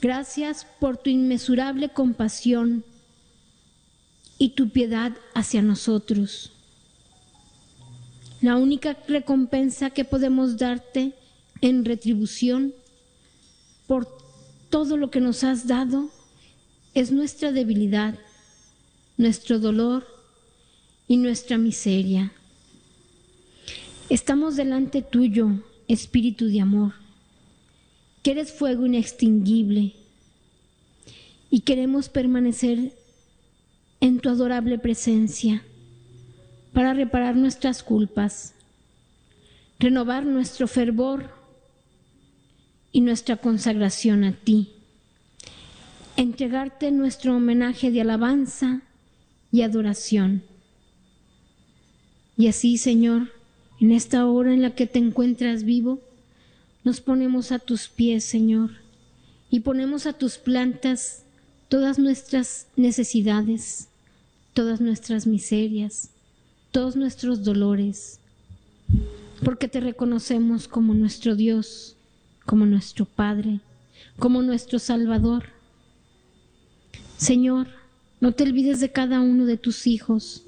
Gracias por tu inmesurable compasión y tu piedad hacia nosotros. La única recompensa que podemos darte en retribución por todo lo que nos has dado es nuestra debilidad, nuestro dolor y nuestra miseria. Estamos delante tuyo, Espíritu de amor, que eres fuego inextinguible, y queremos permanecer en tu adorable presencia para reparar nuestras culpas, renovar nuestro fervor y nuestra consagración a ti, entregarte nuestro homenaje de alabanza y adoración. Y así, Señor, en esta hora en la que te encuentras vivo, nos ponemos a tus pies, Señor, y ponemos a tus plantas todas nuestras necesidades, todas nuestras miserias, todos nuestros dolores, porque te reconocemos como nuestro Dios, como nuestro Padre, como nuestro Salvador. Señor, no te olvides de cada uno de tus hijos.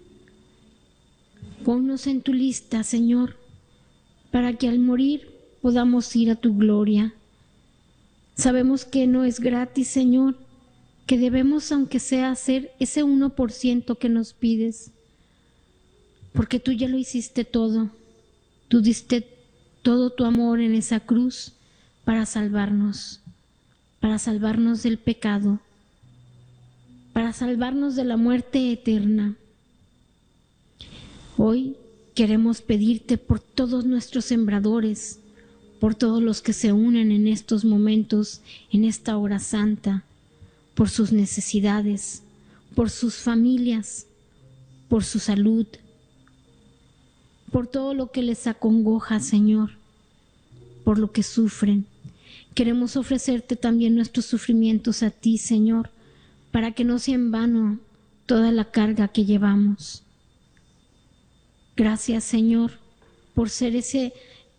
Ponnos en tu lista, Señor, para que al morir podamos ir a tu gloria. Sabemos que no es gratis, Señor, que debemos, aunque sea, hacer ese 1% que nos pides, porque tú ya lo hiciste todo. Tú diste todo tu amor en esa cruz para salvarnos del pecado, para salvarnos de la muerte eterna. Hoy queremos pedirte por todos nuestros sembradores, por todos los que se unen en estos momentos, en esta hora santa, por sus necesidades, por sus familias, por su salud, por todo lo que les acongoja, Señor, por lo que sufren. Queremos ofrecerte también nuestros sufrimientos a ti, Señor, para que no sea en vano toda la carga que llevamos. Gracias, Señor, por ser ese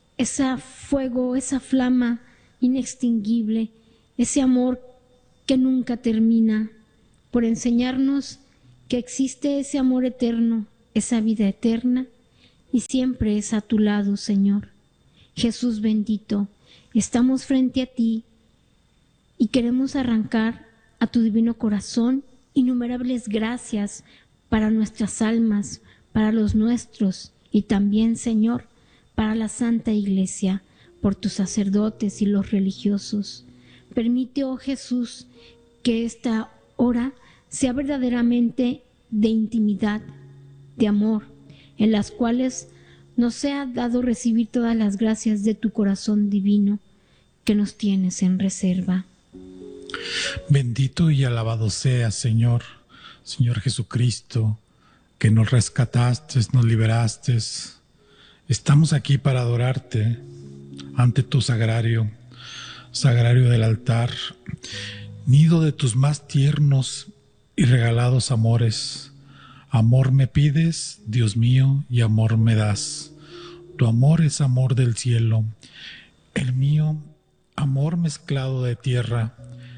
fuego, esa flama inextinguible, ese amor que nunca termina, por enseñarnos que existe ese amor eterno, esa vida eterna, y siempre es a tu lado, Señor. Jesús bendito, estamos frente a ti y queremos arrancar a tu divino corazón innumerables gracias para nuestras almas, para los nuestros y también, Señor, para la Santa Iglesia, por tus sacerdotes y los religiosos. Permite, oh Jesús, que esta hora sea verdaderamente de intimidad, de amor, en las cuales nos sea dado recibir todas las gracias de tu corazón divino que nos tienes en reserva. Bendito y alabado seas, Señor, Señor Jesucristo, que nos rescataste, nos liberaste. Estamos aquí para adorarte ante tu sagrario del altar, nido de tus más tiernos y regalados amores. Amor me pides, Dios mío, y amor me das. Tu amor es amor del cielo, el mío, amor mezclado de tierra,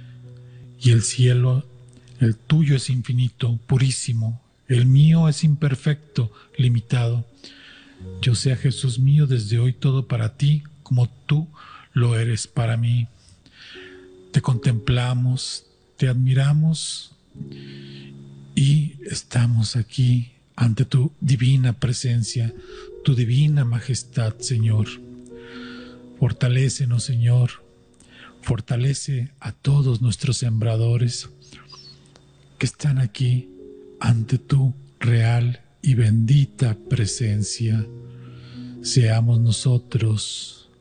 y el cielo, el tuyo es infinito, purísimo, el mío es imperfecto, limitado. Yo sea, Jesús mío, desde hoy todo para ti, como tú lo eres para mí. Te contemplamos, te admiramos y estamos aquí ante tu divina presencia, tu divina majestad, Señor. Fortalécenos, Señor. Fortalece a todos nuestros sembradores que están aquí ante tu real y bendita presencia. Seamos nosotros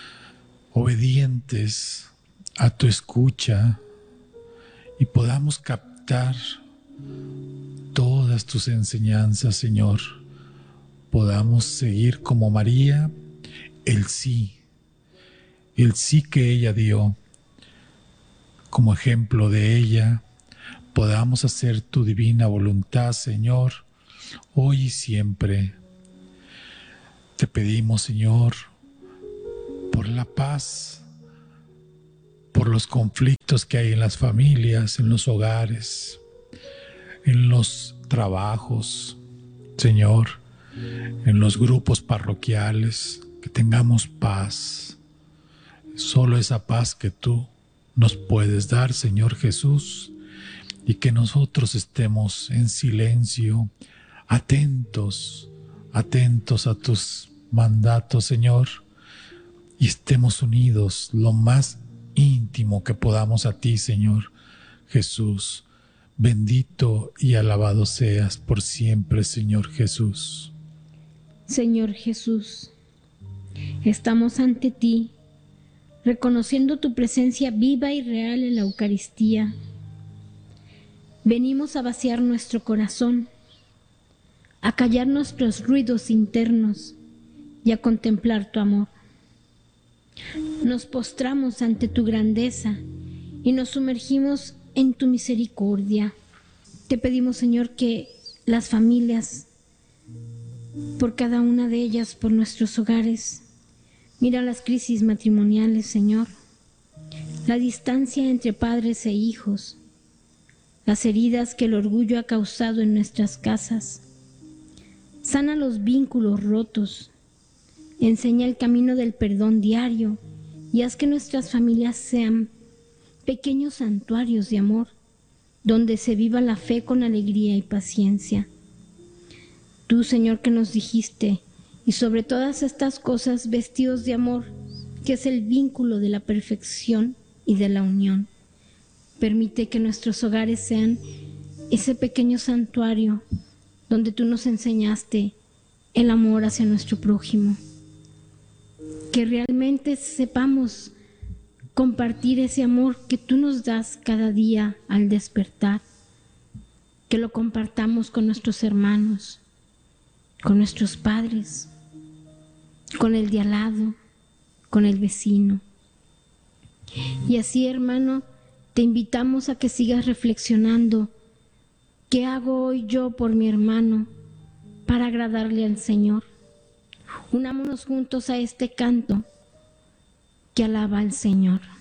obedientes a tu escucha y podamos captar todas tus enseñanzas, Señor. Podamos seguir como María el sí que ella dio. Como ejemplo de ella, podamos hacer tu divina voluntad, Señor, hoy y siempre. Te pedimos, Señor, por la paz, por los conflictos que hay en las familias, en los hogares, en los trabajos, Señor, en los grupos parroquiales, que tengamos paz. Solo esa paz que tú nos puedes dar, Señor Jesús, y que nosotros estemos en silencio, atentos a tus mandatos, Señor, y estemos unidos lo más íntimo que podamos a ti, Señor Jesús. Bendito y alabado seas por siempre, Señor Jesús. Señor Jesús, estamos ante ti, reconociendo tu presencia viva y real en la Eucaristía. Venimos a vaciar nuestro corazón, a callar nuestros ruidos internos y a contemplar tu amor. Nos postramos ante tu grandeza y nos sumergimos en tu misericordia. Te pedimos, Señor, que las familias, por cada una de ellas, por nuestros hogares, mira las crisis matrimoniales, Señor, la distancia entre padres e hijos, las heridas que el orgullo ha causado en nuestras casas. Sana los vínculos rotos, enseña el camino del perdón diario y haz que nuestras familias sean pequeños santuarios de amor, donde se viva la fe con alegría y paciencia. Tú, Señor, que nos dijiste, y sobre todas estas cosas vestidos de amor, que es el vínculo de la perfección y de la unión. Permite que nuestros hogares sean ese pequeño santuario donde tú nos enseñaste el amor hacia nuestro prójimo. Que realmente sepamos compartir ese amor que tú nos das cada día al despertar. Que lo compartamos con nuestros hermanos, con nuestros padres, con el de al lado, con el vecino. Y así, hermano, te invitamos a que sigas reflexionando. ¿Qué hago hoy yo por mi hermano para agradarle al Señor? Unámonos juntos a este canto que alaba al Señor.